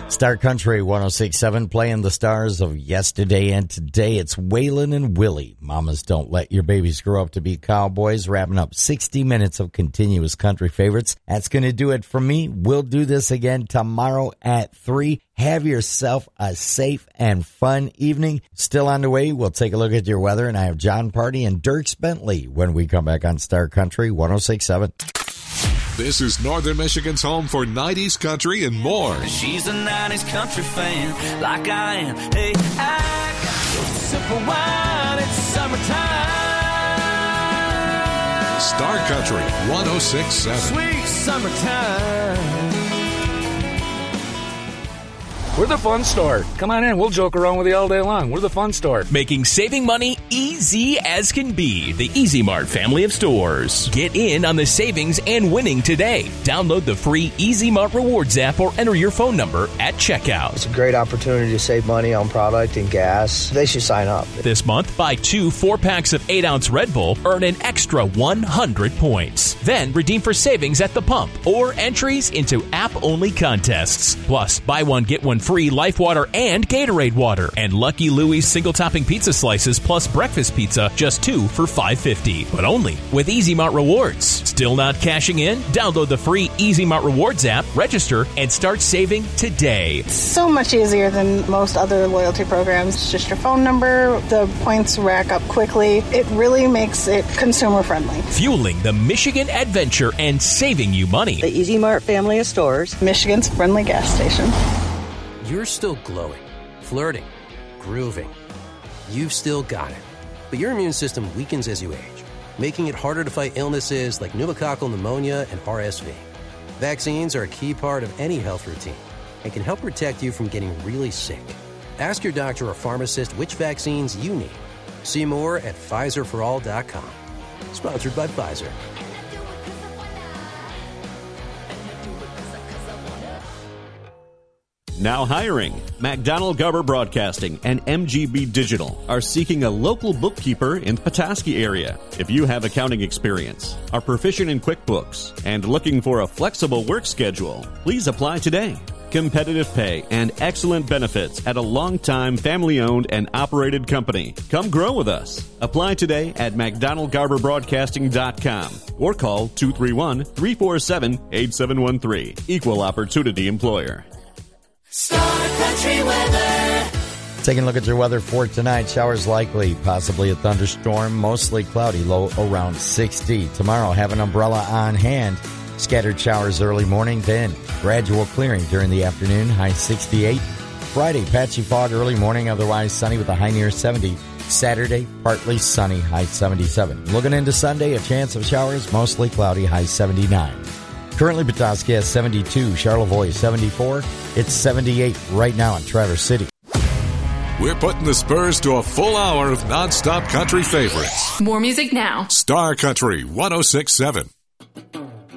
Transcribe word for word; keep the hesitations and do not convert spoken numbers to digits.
Star Country one oh six point seven, playing the stars of yesterday and today. It's Waylon and Willie. Mamas Don't Let Your Babies Grow Up to Be Cowboys, wrapping up sixty minutes of continuous country favorites. That's going to do it for me. We'll do this again tomorrow at three. Have yourself a safe and fun evening. Still on the way, we'll take a look at your weather, and I have John Party and Dierks Bentley when we come back on Star Country one oh six point seven. This is Northern Michigan's home for nineties country and more. She's a nineties country fan, like I am. Hey, I got a sip of wine, it's summertime. Star Country one oh six point seven. Sweet summertime. We're the fun store. Come on in. We'll joke around with you all day long. We're the fun store. Making saving money easy as can be. The Easy Mart family of stores. Get in on the savings and winning today. Download the free Easy Mart Rewards app or enter your phone number at checkout. It's a great opportunity to save money on product and gas. They should sign up. This month, buy two four-packs of eight ounce Red Bull, earn an extra one hundred points. Then redeem for savings at the pump or entries into app-only contests. Plus, buy one, get one free Life Water and Gatorade water, and Lucky Louie's single topping pizza slices plus breakfast pizza, just two for five fifty. But only with Easy Mart Rewards. Still not cashing in? Download the free Easy Mart Rewards app, register, and start saving today. So much easier than most other loyalty programs. It's just your phone number. The points rack up quickly. It really makes it consumer friendly. Fueling the Michigan adventure and saving you money. The Easy Mart family of stores. Michigan's friendly gas station. You're still glowing, flirting, grooving. You've still got it. But your immune system weakens as you age, making it harder to fight illnesses like pneumococcal pneumonia and R S V. Vaccines are a key part of any health routine and can help protect you from getting really sick. Ask your doctor or pharmacist which vaccines you need. See more at Pfizer for all dot com. Sponsored by Pfizer. Now hiring. MacDonald Garber Broadcasting and M G B Digital are seeking a local bookkeeper in the Petoskey area. If you have accounting experience, are proficient in QuickBooks, and looking for a flexible work schedule, please apply today. Competitive pay and excellent benefits at a long-time family-owned and operated company. Come grow with us. Apply today at MacDonald Garber Broadcasting dot com or call two three one, three four seven, eight seven one three. Equal Opportunity Employer. Star Country weather. Taking a look at your weather for tonight. Showers likely, possibly a thunderstorm, mostly cloudy, low around sixty. Tomorrow, have an umbrella on hand. Scattered showers early morning, then gradual clearing during the afternoon, high sixty-eight. Friday, patchy fog early morning, otherwise sunny with a high near seventy. Saturday, partly sunny, high seventy-seven. Looking into Sunday, a chance of showers, mostly cloudy, high seventy-nine. Currently, Petoskey has seventy-two, Charlevoix seventy-four. It's seventy-eight right now in Traverse City. We're putting the Spurs to a full hour of nonstop country favorites. More music now. Star Country one oh six point seven.